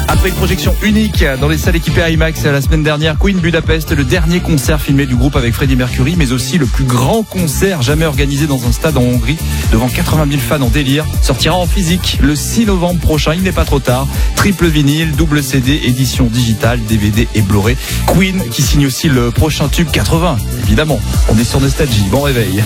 Après une projection unique dans les salles équipées IMAX la semaine dernière, Queen Budapest, le dernier concert filmé du groupe avec Freddie Mercury, mais aussi le plus grand concert jamais organisé dans un stade en Hongrie, devant 80 000 fans en délire, sortira en physique le 6 novembre prochain. Il n'est pas trop tard. Triple vinyle, double CD, édition digitale, DVD et Blu-ray. Queen qui signe aussi le prochain tube 80. Évidemment, on est sur Nostalgie. Bon réveil.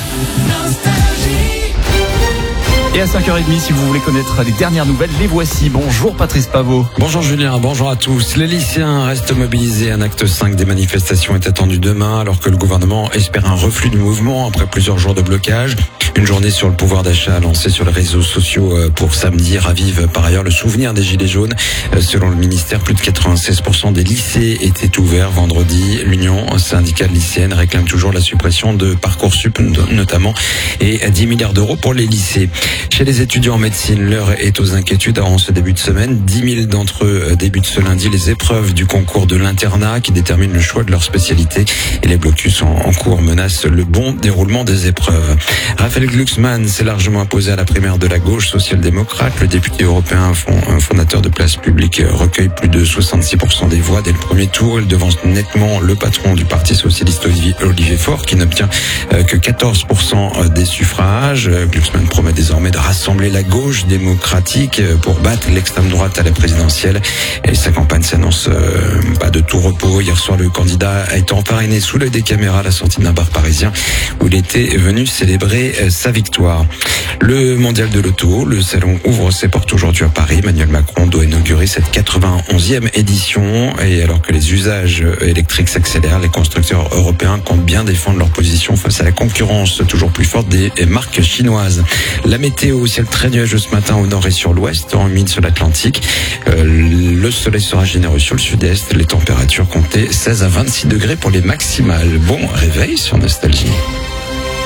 Et à 5h30, si vous voulez connaître les dernières nouvelles, les voici. Bonjour Patrice Pavot. Bonjour Julien, bonjour à tous. Les lycéens restent mobilisés. Un acte 5 des manifestations est attendu demain, alors que le gouvernement espère un reflux du mouvement après plusieurs jours de blocage. Une journée sur le pouvoir d'achat lancée sur les réseaux sociaux pour samedi ravive par ailleurs le souvenir des Gilets jaunes. Selon le ministère, plus de 96% des lycées étaient ouverts vendredi. L'Union syndicale lycéenne réclame toujours la suppression de Parcoursup notamment et 10 milliards d'euros pour les lycées. Chez les étudiants en médecine, l'heure est aux inquiétudes en ce début de semaine. 10 000 d'entre eux débutent ce lundi les épreuves du concours de l'internat qui détermine le choix de leur spécialité. Et les blocus en cours menacent le bon déroulement des épreuves. Raphaël Glucksmann s'est largement imposé à la primaire de la gauche social-démocrate. Le député européen, fondateur de Place Publique, recueille plus de 66% des voix dès le premier tour. Il devance nettement le patron du Parti socialiste Olivier Faure qui n'obtient que 14% des suffrages. Glucksmann promet désormais de rassembler la gauche démocratique pour battre l'extrême droite à la présidentielle. Et sa campagne s'annonce pas de tout repos. Hier soir, le candidat a été enfariné sous l'œil des caméras à la sortie d'un bar parisien où il était venu célébrer sa victoire. Le mondial de l'auto, le salon ouvre ses portes aujourd'hui à Paris. Emmanuel Macron doit inaugurer cette 91e édition. Et alors que les usages électriques s'accélèrent, les constructeurs européens comptent bien défendre leur position face à la concurrence toujours plus forte des marques chinoises. La météo, ciel très nuageux ce matin au nord et sur l'ouest, en humide sur l'Atlantique. Le soleil sera généreux sur le sud-est. Les températures comptaient 16 à 26 degrés pour les maximales. Bon réveil sur Nostalgie.